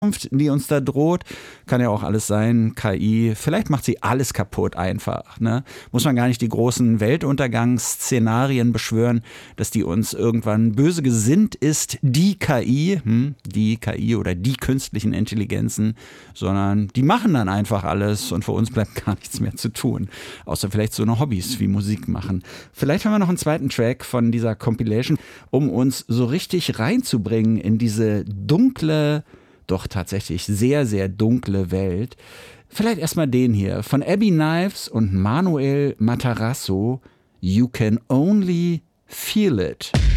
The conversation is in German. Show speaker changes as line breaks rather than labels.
die uns da droht. Kann ja auch alles sein, KI. Vielleicht macht sie alles kaputt einfach. Ne? Muss man gar nicht die großen Weltuntergangsszenarien beschwören, dass die uns irgendwann böse gesinnt ist, die KI oder die künstlichen Intelligenzen, sondern die machen dann einfach alles und für uns bleibt gar nichts mehr zu tun. Außer vielleicht so eine Hobbys wie Musik machen. Vielleicht haben wir noch einen zweiten Track von dieser Compilation, um uns so richtig reinzubringen in diese dunkle, doch tatsächlich sehr, sehr dunkle Welt. Vielleicht erstmal den hier von Abby Knives und Manuel Matarazzo. You Can Only Feel It.